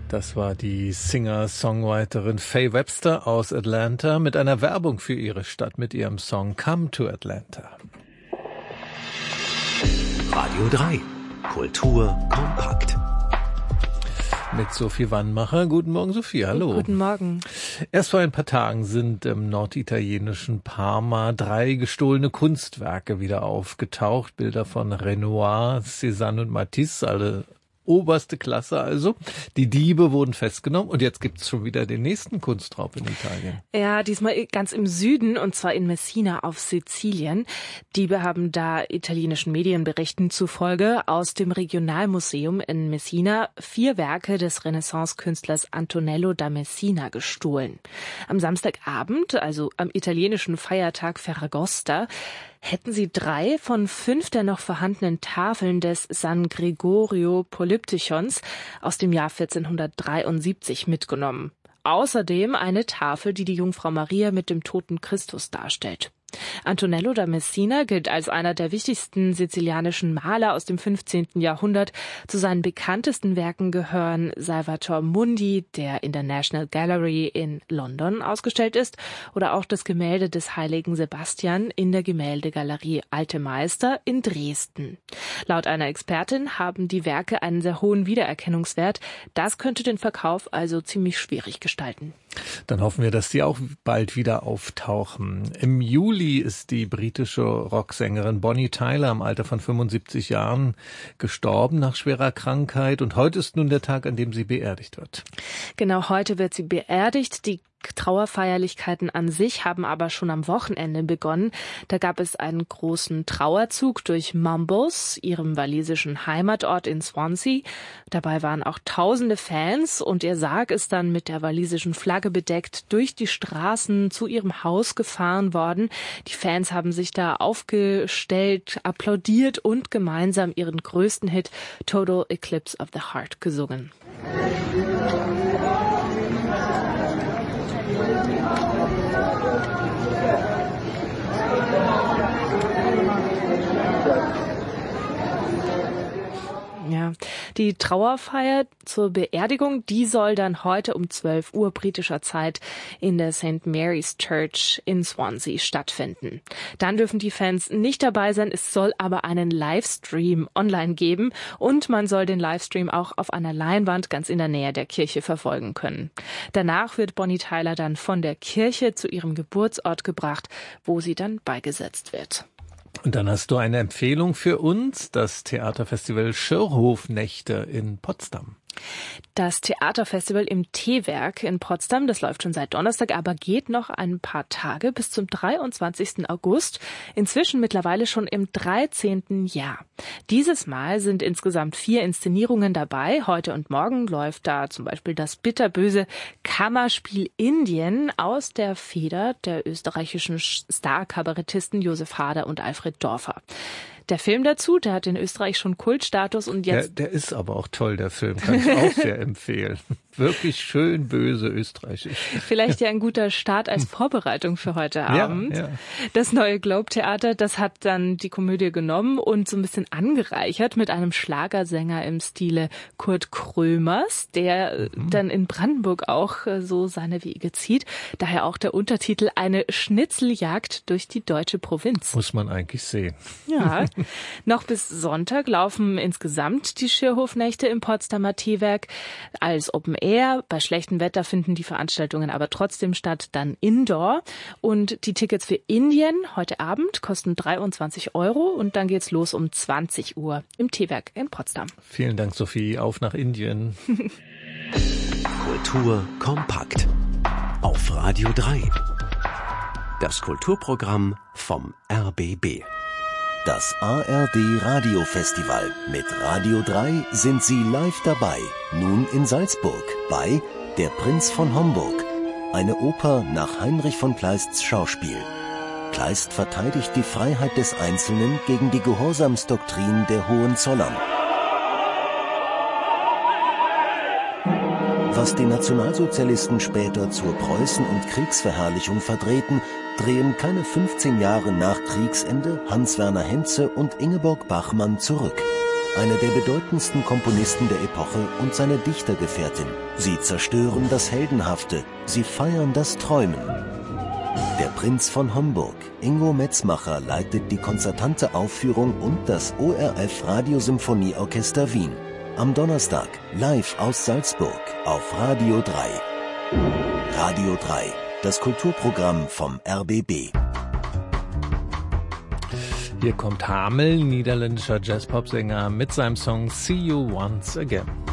Das war die Singer-Songwriterin Faye Webster aus Atlanta mit einer Werbung für ihre Stadt mit ihrem Song Come to Atlanta. Radio 3. Kultur kompakt. Mit Sophie Wannmacher. Guten Morgen, Sophie. Hallo. Guten Morgen. Erst vor ein paar Tagen sind im norditalienischen Parma 3 gestohlene Kunstwerke wieder aufgetaucht. Bilder von Renoir, Cézanne und Matisse, alle oberste Klasse also. Die Diebe wurden festgenommen und jetzt gibt's schon wieder den nächsten Kunstraub in Italien. Ja, diesmal ganz im Süden und zwar in Messina auf Sizilien. Diebe haben da italienischen Medienberichten zufolge aus dem Regionalmuseum in Messina 4 Werke des Renaissance-Künstlers Antonello da Messina gestohlen. Am Samstagabend, also am italienischen Feiertag Ferragosta, hätten sie 3 von 5 der noch vorhandenen Tafeln des San Gregorio Polyptychons aus dem Jahr 1473 mitgenommen. Außerdem eine Tafel, die die Jungfrau Maria mit dem toten Christus darstellt. Antonello da Messina gilt als einer der wichtigsten sizilianischen Maler aus dem 15. Jahrhundert. Zu seinen bekanntesten Werken gehören Salvator Mundi, der in der National Gallery in London ausgestellt ist, oder auch das Gemälde des heiligen Sebastian in der Gemäldegalerie Alte Meister in Dresden. Laut einer Expertin haben die Werke einen sehr hohen Wiedererkennungswert. Das könnte den Verkauf also ziemlich schwierig gestalten. Dann hoffen wir, dass die auch bald wieder auftauchen. Im Juli ist die britische Rocksängerin Bonnie Tyler im Alter von 75 Jahren gestorben nach schwerer Krankheit. Und heute ist nun der Tag, an dem sie beerdigt wird. Genau, heute wird sie beerdigt. Die Trauerfeierlichkeiten an sich haben aber schon am Wochenende begonnen. Da gab es einen großen Trauerzug durch Mumbles, ihrem walisischen Heimatort in Swansea. Dabei waren auch tausende Fans und ihr Sarg ist dann mit der walisischen Flagge bedeckt durch die Straßen zu ihrem Haus gefahren worden. Die Fans haben sich da aufgestellt, applaudiert und gemeinsam ihren größten Hit Total Eclipse of the Heart gesungen. Ja, die Trauerfeier zur Beerdigung, die soll dann heute um 12 Uhr britischer Zeit in der St. Mary's Church in Swansea stattfinden. Dann dürfen die Fans nicht dabei sein, es soll aber einen Livestream online geben und man soll den Livestream auch auf einer Leinwand ganz in der Nähe der Kirche verfolgen können. Danach wird Bonnie Tyler dann von der Kirche zu ihrem Geburtsort gebracht, wo sie dann beigesetzt wird. Und dann hast du eine Empfehlung für uns, das Theaterfestival Schirrhofnächte in Potsdam. Das Theaterfestival im T-Werk in Potsdam, das läuft schon seit Donnerstag, aber geht noch ein paar Tage bis zum 23. August. Inzwischen mittlerweile schon im 13. Jahr. Dieses Mal sind insgesamt 4 Inszenierungen dabei. Heute und morgen läuft da zum Beispiel das bitterböse Kammerspiel Indien aus der Feder der österreichischen Star-Kabarettisten Josef Hader und Alfred Dorfer. Der Film dazu, der hat in Österreich schon Kultstatus und jetzt... Der ist aber auch toll, der Film, kann ich auch sehr empfehlen. Wirklich schön böse österreichisch. Vielleicht ja ein guter Start als Vorbereitung für heute Abend. Ja. Das neue Globe-Theater, das hat dann die Komödie genommen und so ein bisschen angereichert mit einem Schlagersänger im Stile Kurt Krömers, der dann in Brandenburg auch so seine Wege zieht. Daher auch der Untertitel Eine Schnitzeljagd durch die deutsche Provinz. Muss man eigentlich sehen. Ja, noch bis Sonntag laufen insgesamt die Schirrhofnächte im Potsdamer T-Werk als Open Air. Bei schlechtem Wetter finden die Veranstaltungen aber trotzdem statt, dann Indoor. Und die Tickets für Indien heute Abend kosten 23 € und dann geht's los um 20 Uhr im T-Werk in Potsdam. Vielen Dank, Sophie. Auf nach Indien. Kultur kompakt. Auf Radio 3. Das Kulturprogramm vom RBB. Das ARD Radiofestival. Mit Radio 3 sind Sie live dabei. Nun in Salzburg bei Der Prinz von Homburg. Eine Oper nach Heinrich von Kleists Schauspiel. Kleist verteidigt die Freiheit des Einzelnen gegen die Gehorsamsdoktrin der Hohenzollern. Was die Nationalsozialisten später zur Preußen- und Kriegsverherrlichung verdrehten, drehen keine 15 Jahre nach Kriegsende Hans-Werner Henze und Ingeborg Bachmann zurück. einer der bedeutendsten Komponisten der Epoche und seine Dichtergefährtin. Sie zerstören das Heldenhafte, sie feiern das Träumen. Der Prinz von Homburg, Ingo Metzmacher, leitet die konzertante Aufführung und das ORF Radiosymphonieorchester Wien. Am Donnerstag, live aus Salzburg auf Radio 3. Radio 3, das Kulturprogramm vom RBB. Hier kommt Hamel, niederländischer Jazz-Pop-Sänger, mit seinem Song See You Once Again.